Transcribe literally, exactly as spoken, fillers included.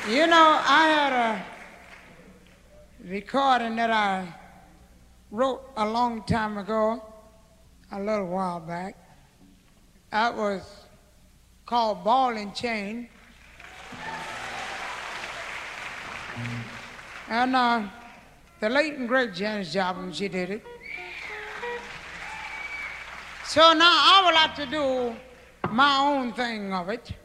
You know, I had a recording that I wrote a long time ago, a little while back. That was called Ball and Chain. And uh, the late and great Janis Joplin, she did it. So now I would like to do my own thing of it.